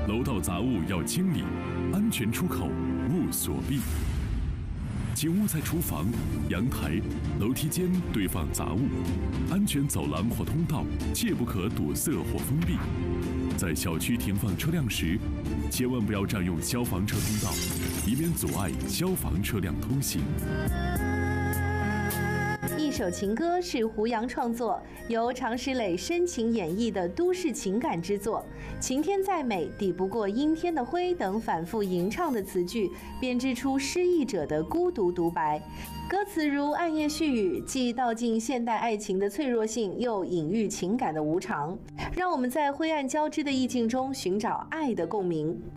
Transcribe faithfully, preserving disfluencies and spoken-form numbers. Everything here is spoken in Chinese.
楼道杂物要清理，安全出口勿锁闭。请勿在厨房、阳台、楼梯间堆放杂物，安全走廊或通道切不可堵塞或封闭。在小区停放车辆时，千万不要占用消防车通道，以免阻碍消防车辆通行。 一首情歌是胡杨创作，由常石磊深情演绎的都市情感之作。晴天再美，抵不过阴天的灰等反复吟唱的词句，编织出失意者的孤独独白。歌词如暗夜絮语，既道尽现代爱情的脆弱性，又隐喻情感的无常，让我们在灰暗交织的意境中寻找爱的共鸣。